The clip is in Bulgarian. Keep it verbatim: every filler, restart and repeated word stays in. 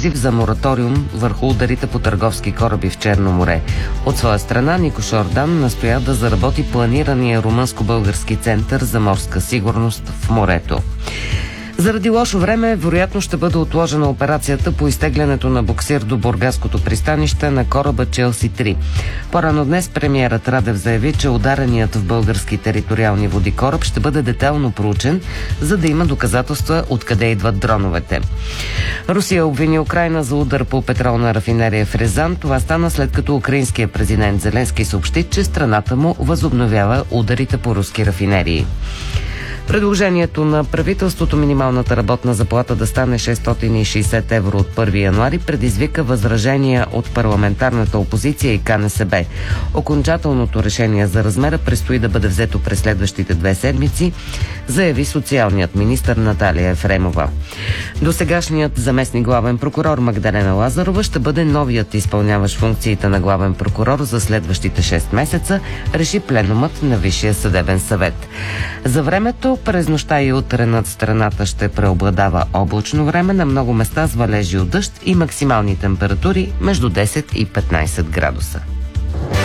призив за мораториум върху ударите по търговски кораби в Черно море. От своя страна Нико Шордан настоя да заработи планирания румънско-български център за морска сигурност в морето. Заради лошо време, вероятно ще бъде отложена операцията по изтеглянето на буксир до бургаското пристанище на кораба Челси три. По-рано днес премиерът Радев заяви, че удареният в български териториални води кораб ще бъде детайлно проучен, за да има доказателства откъде идват дроновете. Русия обвини Украйна за удар по петролна рафинерия в Рязан. Това стана след като украинският президент Зеленски съобщи, че страната му възобновява ударите по руски рафинерии. Предложението на правителството минималната работна заплата да стане шестстотин и шейсет евро от първи януари предизвика възражения от парламентарната опозиция и Ка Не Се Бе. Окончателното решение за размера предстои да бъде взето през следващите две седмици, заяви социалният министър Наталия Ефремова. Досегашният заместник главен прокурор Магдалена Лазарова ще бъде новият изпълняващ функциите на главен прокурор за следващите шест месеца, реши пленумът на Висшия съдебен съвет. За времето през нощта и утре над страната ще преобладава облачно време, на много места с валежи от дъжд и максимални температури между десет и петнайсет градуса.